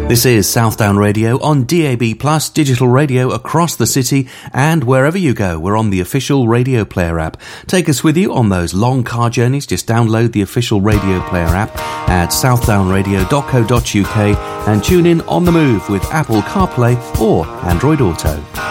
This is Southdown Radio on DAB+, digital radio across the city, and wherever you go, we're on the official Radio Player app. Take us with you on those long car journeys. Just download the official Radio Player app at southdownradio.co.uk and tune in on the move with Apple CarPlay or Android Auto.